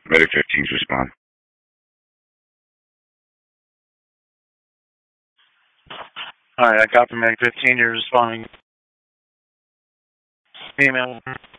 Medic 15's respond. Alright, I copy Medic 15. You're responding. Email.